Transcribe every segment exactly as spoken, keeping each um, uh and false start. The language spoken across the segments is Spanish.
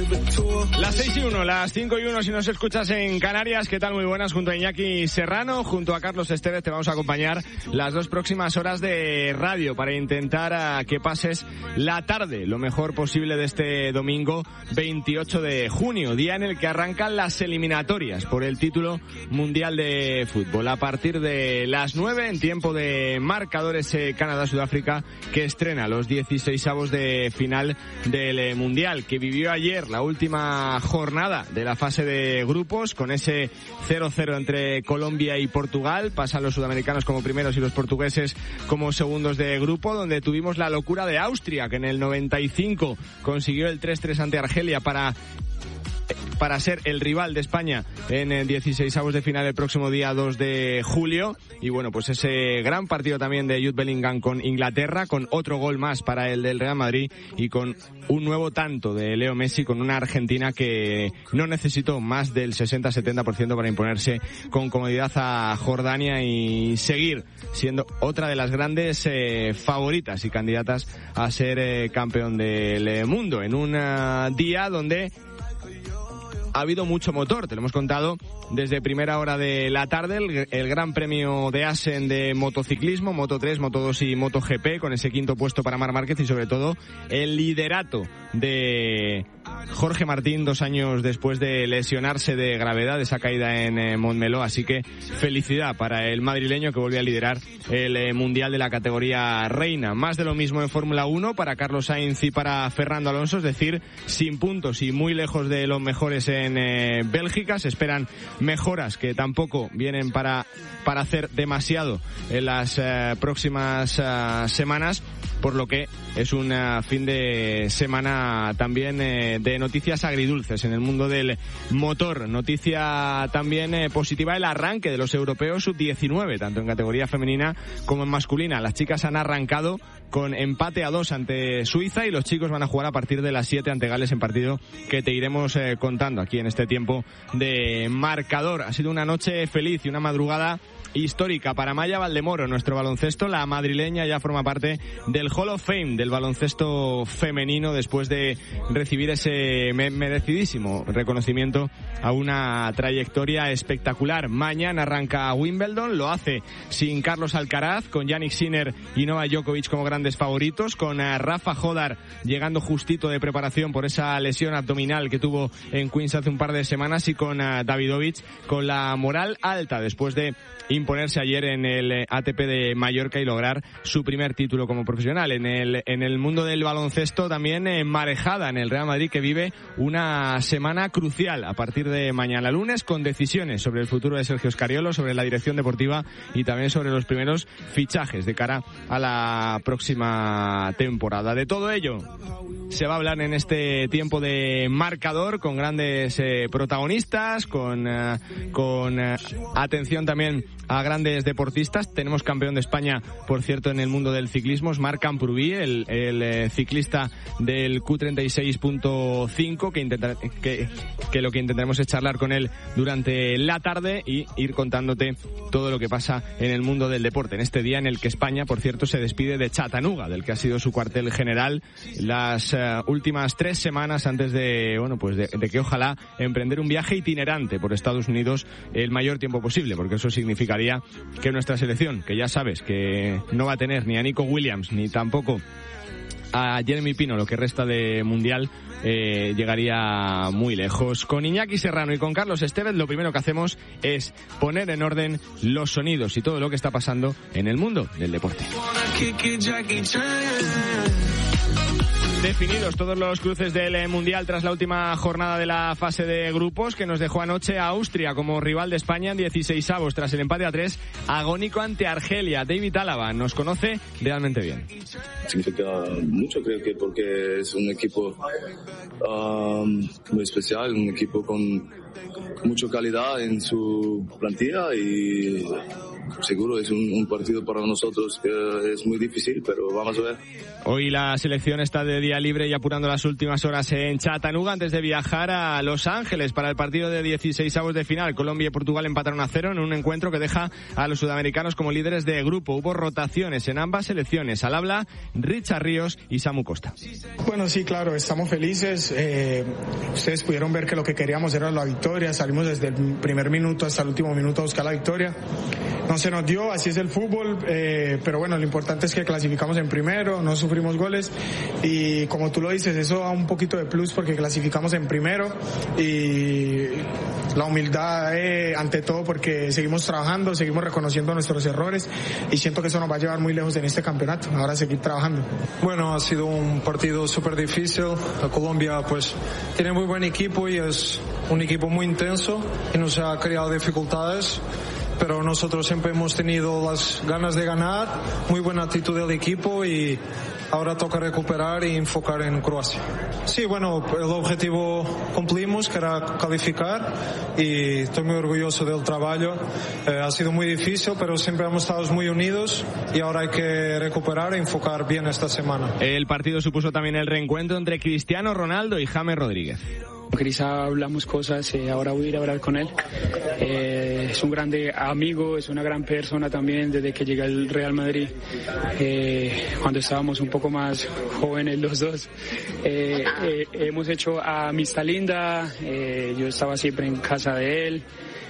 Las seis y uno, las cinco y uno si nos escuchas en Canarias. ¿Qué tal? Muy buenas. Junto a Iñaki Serrano, junto a Carlos Estevez, te vamos a acompañar las dos próximas horas de radio para intentar a que pases la tarde lo mejor posible de este domingo veintiocho de junio, día en el que arrancan las eliminatorias por el título mundial de fútbol. A partir de las nueve, en tiempo de marcadores, eh, Canadá-Sudáfrica, que estrena los dieciseisavos de final del eh, mundial, que vivió ayer la última jornada de la fase de grupos con ese cero cero entre Colombia y Portugal. Pasan los sudamericanos como primeros y los portugueses como segundos de grupo, donde tuvimos la locura de Austria, que en el noventa y cinco consiguió el tres tres ante Argelia para para ser el rival de España en dieciseisavos de final el próximo día dos de julio. Y bueno, pues ese gran partido también de Jude Bellingham con Inglaterra, con otro gol más para el del Real Madrid y con un nuevo tanto de Leo Messi, con una Argentina que no necesitó más del sesenta a setenta por ciento para imponerse con comodidad a Jordania y seguir siendo otra de las grandes eh, favoritas y candidatas a ser eh, campeón del mundo, en un uh, día donde ha habido mucho motor. Te lo hemos contado desde primera hora de la tarde, el, el Gran Premio de Assen de motociclismo, Moto tres, Moto dos y MotoGP, con ese quinto puesto para Marc Márquez y sobre todo el liderato de Jorge Martín dos años después de lesionarse de gravedad, esa caída en eh, Montmeló. Así que felicidad para el madrileño, que vuelve a liderar el eh, Mundial de la categoría reina. Más de lo mismo en Fórmula uno para Carlos Sainz y para Fernando Alonso, es decir, sin puntos y muy lejos de los mejores en eh, Bélgica. Se esperan mejoras que tampoco vienen para, para hacer demasiado en las eh, próximas eh, semanas, por lo que es un uh, fin de semana también eh, de noticias agridulces en el mundo del motor. Noticia también eh, positiva, el arranque de los europeos sub diecinueve, tanto en categoría femenina como en masculina. Las chicas han arrancado con empate a dos ante Suiza y los chicos van a jugar a partir de las siete ante Gales, en partido que te iremos eh, contando aquí en este tiempo de marcador. Ha sido una noche feliz y una madrugada histórica para Maya Valdemoro, nuestro baloncesto. La madrileña ya forma parte del Hall of Fame del baloncesto femenino después de recibir ese merecidísimo reconocimiento a una trayectoria espectacular. Mañana arranca Wimbledon, lo hace sin Carlos Alcaraz, con Jannik Sinner y Novak Djokovic como grandes favoritos, con Rafa Jodar llegando justito de preparación por esa lesión abdominal que tuvo en Queens hace un par de semanas, y con Davidovich con la moral alta después de imponerse ayer en el A T P de Mallorca y lograr su primer título como profesional. En el en el mundo del baloncesto también eh, marejada en el Real Madrid, que vive una semana crucial a partir de mañana lunes, con decisiones sobre el futuro de Sergio Scariolo, sobre la dirección deportiva y también sobre los primeros fichajes de cara a la próxima temporada. De todo ello se va a hablar en este tiempo de marcador, con grandes eh, protagonistas, con, eh, con eh, atención también a grandes deportistas. Tenemos campeón de España, por cierto, en el mundo del ciclismo, Marc Camprubí, el, el eh, ciclista del Q treinta y seis punto cinco, que, intenta, que, que lo que intentaremos es charlar con él durante la tarde y ir contándote todo lo que pasa en el mundo del deporte, en este día en el que España, por cierto, se despide de Chattanooga, del que ha sido su cuartel general las uh, últimas tres semanas antes de, bueno, pues de, de que ojalá emprender un viaje itinerante por Estados Unidos el mayor tiempo posible, porque eso significaría que nuestra selección, que ya sabes que no va a tener ni a Nico Williams ni tampoco a Jeremy Pino lo que resta de mundial, eh, llegaría muy lejos. Con Iñaki Serrano y con Carlos Estevez, lo primero que hacemos es poner en orden los sonidos y todo lo que está pasando en el mundo del deporte. Definidos todos los cruces del Mundial tras la última jornada de la fase de grupos, que nos dejó anoche a Austria como rival de España en dieciseisavos tras el empate a tres agónico ante Argelia. David Álava nos conoce realmente bien. Significa mucho, creo que porque es un equipo um, muy especial, un equipo con mucha calidad en su plantilla y seguro es un, un partido para nosotros que es muy difícil, pero vamos a ver. Hoy la selección está de día libre y apurando las últimas horas en Chattanooga antes de viajar a Los Ángeles para el partido de dieciseisavos de final. Colombia y Portugal empataron a cero en un encuentro que deja a los sudamericanos como líderes de grupo. Hubo rotaciones en ambas selecciones. Al habla Richard Ríos y Samu Costa. Bueno, sí, claro, estamos felices. Eh, ustedes pudieron ver que lo que queríamos era la victoria. Salimos desde el primer minuto hasta el último minuto a buscar la victoria. No se nos dio, así es el fútbol, eh, pero bueno, lo importante es que clasificamos en primero, no sufrimos goles y como tú lo dices, eso da un poquito de plus porque clasificamos en primero y la humildad eh, ante todo porque seguimos trabajando, seguimos reconociendo nuestros errores y siento que eso nos va a llevar muy lejos en este campeonato, ahora seguir trabajando. Bueno, ha sido un partido súper difícil. Colombia pues tiene muy buen equipo y es un equipo muy intenso y nos ha creado dificultades, pero nosotros siempre hemos tenido las ganas de ganar, muy buena actitud del equipo y ahora toca recuperar y enfocar en Croacia. Sí, bueno, el objetivo cumplimos, que era calificar y estoy muy orgulloso del trabajo. Eh, ha sido muy difícil, pero siempre hemos estado muy unidos y ahora hay que recuperar e enfocar bien esta semana. El partido supuso también el reencuentro entre Cristiano Ronaldo y James Rodríguez. Con Cris hablamos cosas, eh, ahora voy a ir a hablar con él. Eh, es un grande amigo, es una gran persona también desde que llegué al Real Madrid, eh, cuando estábamos un poco más jóvenes los dos. Eh, eh, hemos hecho amistad linda, eh, yo estaba siempre en casa de él.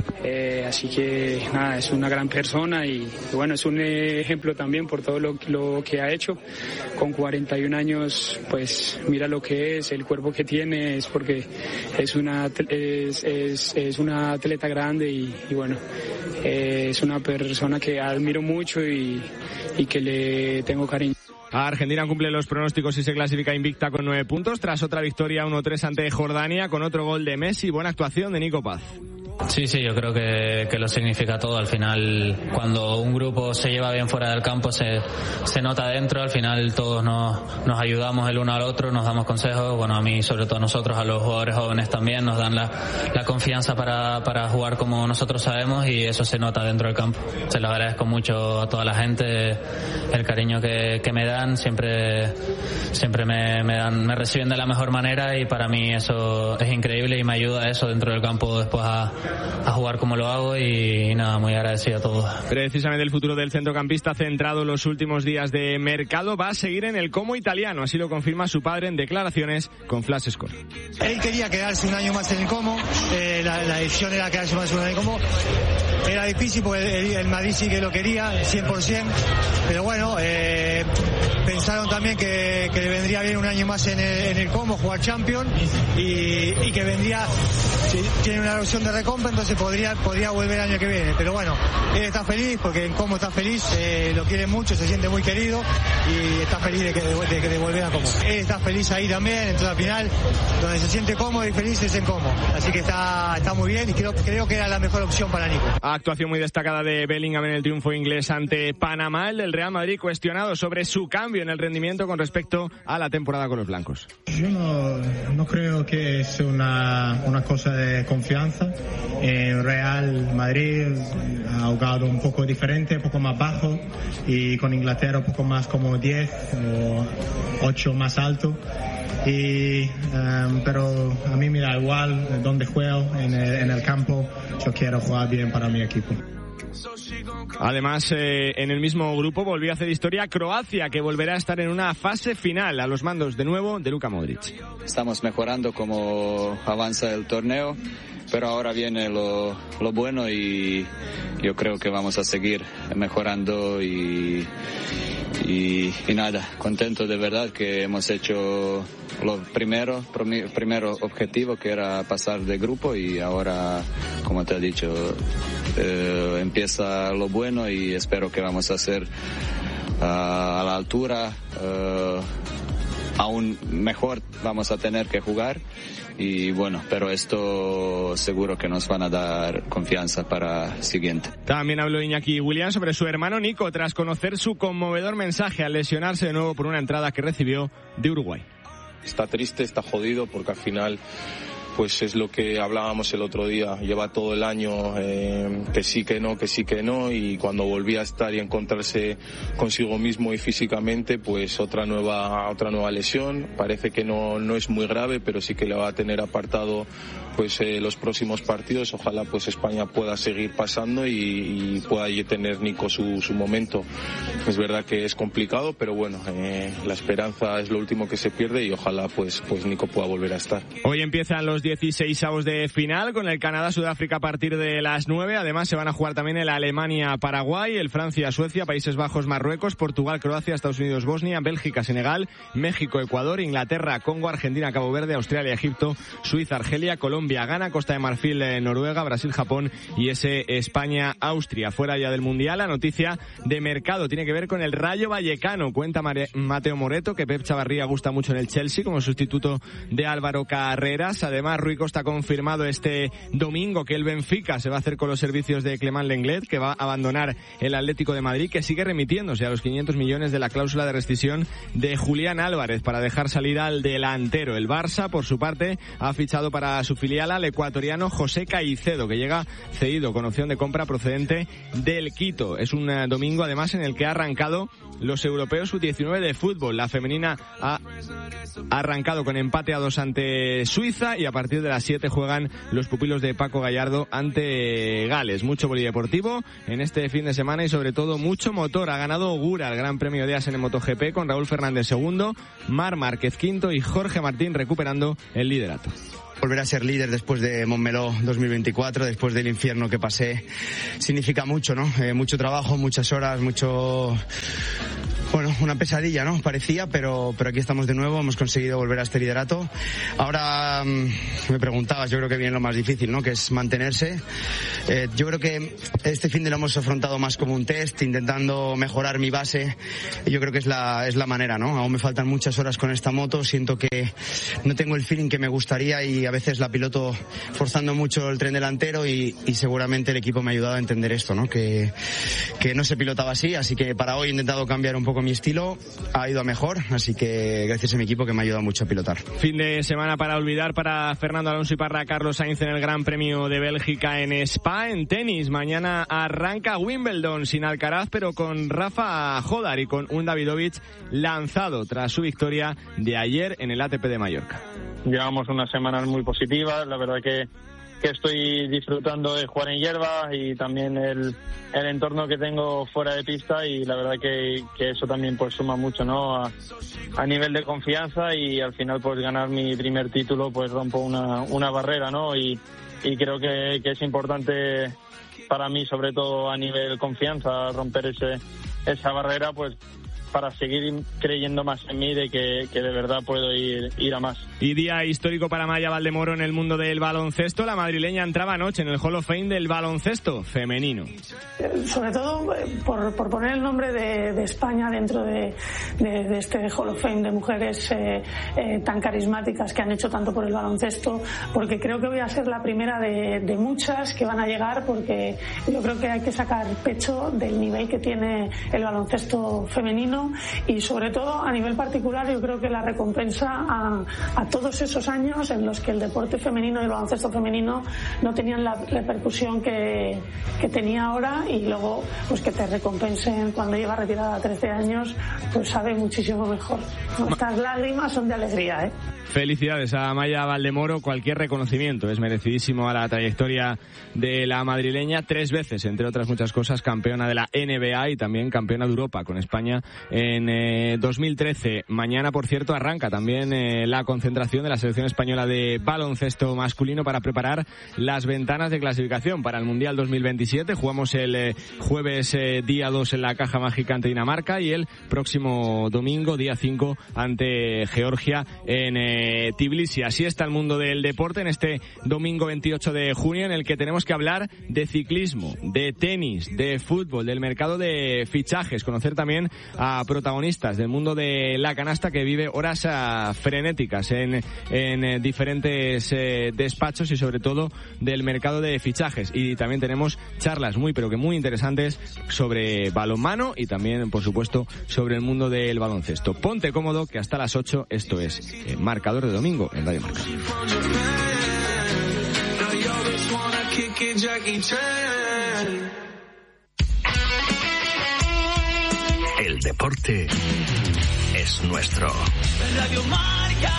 Eh, así que nada, es una gran persona y, y bueno, es un ejemplo también por todo lo, lo que ha hecho. Con cuarenta y un años, pues mira lo que es, el cuerpo que tiene, es porque es una es, es, es una atleta grande y, y bueno, eh, es una persona que admiro mucho y, y que le tengo cariño. Argentina cumple los pronósticos y se clasifica invicta con nueve puntos tras otra victoria uno tres ante Jordania con otro gol de Messi. Buena actuación de Nico Paz. Sí, sí, yo creo que, que lo significa todo. Al final, cuando un grupo se lleva bien fuera del campo, se, se nota dentro. Al final todos nos, nos ayudamos el uno al otro, nos damos consejos. Bueno, a mí, sobre todo nosotros, a los jugadores jóvenes también, nos dan la, la confianza para, para jugar como nosotros sabemos y eso se nota dentro del campo. Se lo agradezco mucho a toda la gente, el cariño que, que me dan. Siempre, siempre me, me dan, me reciben de la mejor manera y para mí eso es increíble y me ayuda eso dentro del campo después a a jugar como lo hago y, y nada, muy agradecido a todos. Precisamente el futuro del centrocampista centrado los últimos días de mercado va a seguir en el Como italiano, así lo confirma su padre en declaraciones con Flash Score. Él quería quedarse un año más en el Como, eh, la, la decisión era quedarse más un año en el Como. Era difícil porque el, el Madrid sí que lo quería, cien por ciento, pero bueno, eh, pensaron también que, que le vendría bien un año más en el, en el Como, jugar Champions y, y que vendría, si tiene una opción de recompra, entonces podría, podría volver el año que viene, pero bueno, él está feliz porque en Como está feliz, eh, lo quiere mucho, se siente muy querido y está feliz de que de, de, de volver a Como. Él está feliz ahí también, entonces al final donde se siente cómodo y feliz es en Como, así que está, está muy bien y creo, creo que era la mejor opción para Nico. Actuación muy destacada de Bellingham en el triunfo inglés ante Panamá. El del Real Madrid cuestionado sobre su cambio en el rendimiento con respecto a la temporada con los blancos. Yo no, no creo que es una, una cosa de confianza. El Real Madrid ha jugado un poco diferente, un poco más bajo y con Inglaterra un poco más como diez o ocho más alto. Y, um, pero a mí me da igual donde juego en el, en el campo, yo quiero jugar bien para mi equipo. Además, eh, en el mismo grupo volvió a hacer historia Croacia, que volverá a estar en una fase final a los mandos de nuevo de Luka Modric. Estamos mejorando como avanza el torneo, pero ahora viene lo, lo bueno y yo creo que vamos a seguir mejorando y, y, y nada, contento de verdad que hemos hecho lo primero, primero objetivo que era pasar de grupo y ahora, como te he dicho, eh, empieza lo bueno y espero que vamos a hacer uh, a la altura, uh, aún mejor vamos a tener que jugar y bueno, pero esto seguro que nos van a dar confianza para el siguiente. También habló Iñaki Williams sobre su hermano Nico tras conocer su conmovedor mensaje al lesionarse de nuevo por una entrada que recibió de Uruguay. Está triste, está jodido porque al final pues es lo que hablábamos el otro día, lleva todo el año eh, que sí, que no, que sí, que no, y cuando volvía a estar y a encontrarse consigo mismo y físicamente, pues otra nueva otra nueva lesión. Parece que no, no es muy grave, pero sí que le va a tener apartado pues eh, los próximos partidos. Ojalá pues España pueda seguir pasando y, y pueda tener Nico su, su momento. Es verdad que es complicado, pero bueno, eh, la esperanza es lo último que se pierde y ojalá pues, pues Nico pueda volver a estar. Hoy empiezan los dieciseisavos de final con el Canadá-Sudáfrica a partir de las nueve. Además se van a jugar también el Alemania-Paraguay, el Francia-Suecia, Países Bajos-Marruecos, Portugal-Croacia, Estados Unidos-Bosnia, Bélgica-Senegal, México-Ecuador, Inglaterra-Congo, Argentina-Cabo Verde, Australia-Egipto, Suiza-Argelia, Colombia-Ghana, Costa de Marfil-Noruega, Brasil-Japón y ese España-Austria. Fuera ya del Mundial, la noticia de mercado tiene que ver con el Rayo Vallecano. Cuenta Mateo Moreto que Pep Chavarría gusta mucho en el Chelsea como sustituto de Álvaro Carreras. Además, Rui Costa ha confirmado este domingo que el Benfica se va a hacer con los servicios de Clément Lenglet, que va a abandonar el Atlético de Madrid, que sigue remitiéndose a los quinientos millones de la cláusula de rescisión de Julián Álvarez para dejar salir al delantero. El Barça, por su parte, ha fichado para su filial al ecuatoriano José Caicedo, que llega cedido con opción de compra procedente del Quito. Es un domingo, además, en el que ha arrancado los europeos sub diecinueve de fútbol. La femenina ha arrancado con empate a dos ante Suiza y a partir de las siete juegan los pupilos de Paco Gallardo ante Gales. Mucho polideportivo en este fin de semana y sobre todo mucho motor. Ha ganado Ogura el Gran Premio de Asen en MotoGP con Raúl Fernández segundo, Marc Márquez quinto y Jorge Martín recuperando el liderato. Volver a ser líder después de Montmeló dos mil veinticuatro, después del infierno que pasé, significa mucho, ¿no? Eh, mucho trabajo, muchas horas, mucho... Bueno, una pesadilla, ¿no? Parecía, pero, pero aquí estamos de nuevo, hemos conseguido volver a este liderato. Ahora mmm, me preguntabas, yo creo que viene lo más difícil, ¿no? Que es mantenerse. Eh, yo creo que este fin de lo hemos afrontado más como un test, intentando mejorar mi base. Yo creo que es la, es la manera, ¿no? Aún me faltan muchas horas con esta moto, siento que no tengo el feeling que me gustaría y a veces la piloto forzando mucho el tren delantero y, y seguramente el equipo me ha ayudado a entender esto, ¿no? Que, que no se pilotaba así, así que para hoy he intentado cambiar un poco mi estilo, ha ido a mejor, así que gracias a mi equipo que me ha ayudado mucho a pilotar. Fin de semana para olvidar para Fernando Alonso y para Carlos Sainz en el Gran Premio de Bélgica en Spa. En tenis, mañana arranca Wimbledon sin Alcaraz, pero con Rafa Jodar y con un Davidovich lanzado tras su victoria de ayer en el A T P de Mallorca. Llevamos unas semanas muy positivas, la verdad que que estoy disfrutando de jugar en hierba y también el, el entorno que tengo fuera de pista y la verdad que, que eso también pues suma mucho, ¿no? A, a nivel de confianza y al final pues ganar mi primer título pues rompo una, una barrera, ¿no? Y, y creo que, que es importante para mí, sobre todo a nivel confianza, romper ese esa barrera pues para seguir creyendo más en mí de que, que de verdad puedo ir, ir a más. Y día histórico para Maya Valdemoro en el mundo del baloncesto. La madrileña entraba anoche en el Hall of Fame del baloncesto femenino. Sobre todo por, por poner el nombre de, de España dentro de, de, de este Hall of Fame de mujeres eh, eh, tan carismáticas que han hecho tanto por el baloncesto, porque creo que voy a ser la primera de, de muchas que van a llegar, porque yo creo que hay que sacar pecho del nivel que tiene el baloncesto femenino y sobre todo a nivel particular yo creo que la recompensa a, a todos esos años en los que el deporte femenino y el baloncesto femenino no tenían la repercusión que, que tenía ahora y luego pues que te recompensen cuando llevas retirada trece años pues sabe muchísimo mejor. Estas lágrimas son de alegría, ¿eh? Felicidades a Maya Valdemoro, cualquier reconocimiento es merecidísimo a la trayectoria de la madrileña, tres veces, entre otras muchas cosas, campeona de la N B A y también campeona de Europa con España en eh, dos mil trece. Mañana, por cierto, arranca también eh, la concentración de la selección española de baloncesto masculino para preparar las ventanas de clasificación para el Mundial dos mil veintisiete. Jugamos el eh, jueves eh, día dos en la Caja Mágica ante Dinamarca y el próximo domingo, día cinco, ante Georgia en eh, Tbilisi. Así está el mundo del deporte en este domingo veintiocho de junio, en el que tenemos que hablar de ciclismo, de tenis, de fútbol, del mercado de fichajes, conocer también a protagonistas del mundo de la canasta que vive horas uh, frenéticas en, en eh, diferentes eh, despachos y sobre todo del mercado de fichajes. Y también tenemos charlas muy pero que muy interesantes sobre balonmano y también, por supuesto, sobre el mundo del baloncesto. Ponte cómodo que hasta las ocho esto es eh, Marcador de Domingo en Radio Marca. que Jackie Chan. El deporte es nuestro. Radio Marca.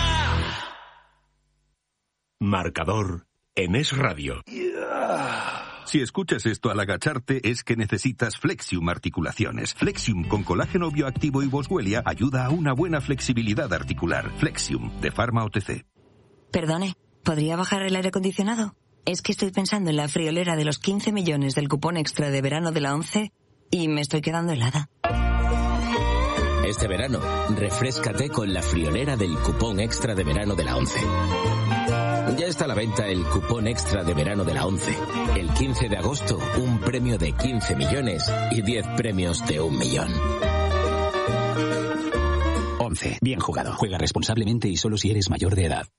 Marcador en Es Radio. Yeah. Si escuchas esto al agacharte es que necesitas Flexium Articulaciones. Flexium con colágeno bioactivo y boswellia ayuda a una buena flexibilidad articular. Flexium de Pharma O T C. Perdone, ¿podría bajar el aire acondicionado? Es que estoy pensando en la friolera de los quince millones del cupón extra de verano de la ONCE y me estoy quedando helada. Este verano, refréscate con la friolera del cupón extra de verano de la ONCE. Ya está a la venta el cupón extra de verano de la ONCE. El quince de agosto, un premio de quince millones y diez premios de un millón. ONCE. Bien jugado. Juega responsablemente y solo si eres mayor de edad.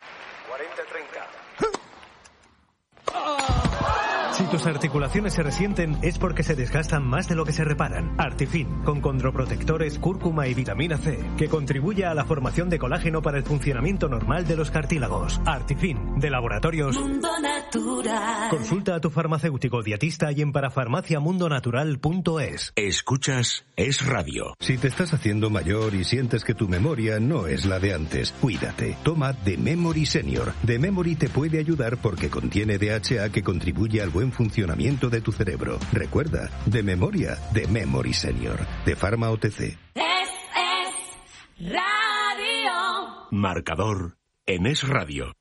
Si tus articulaciones se resienten es porque se desgastan más de lo que se reparan. Artifin, con condroprotectores, cúrcuma y vitamina C, que contribuye a la formación de colágeno para el funcionamiento normal de los cartílagos. Artifin, de Laboratorios Mundo Natural. Consulta a tu farmacéutico dietista y en parafarmaciamundonatural punto es. Escuchas Es Radio. Si te estás haciendo mayor y sientes que tu memoria no es la de antes, cuídate. Toma The Memory Senior. The Memory te puede ayudar porque contiene D H A que contribuye al buen funcionamiento de tu cerebro. Recuerda, de memoria, de Memory Senior, de Pharma O T C. Es, es radio. Marcador en Es Radio.